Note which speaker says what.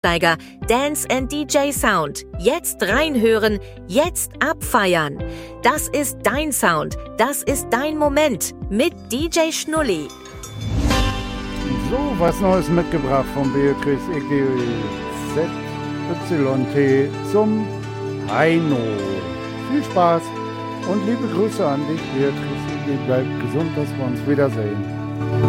Speaker 1: Steiger Dance and DJ Sound. Jetzt reinhören, jetzt abfeiern. Das ist dein Sound, das ist dein Moment mit DJ Schnulli.
Speaker 2: So, was Neues mitgebracht von Beatrice EGZYT zum Heino. Viel Spaß und liebe Grüße an dich, Beatrice EG. Bleib gesund, dass wir uns wiedersehen.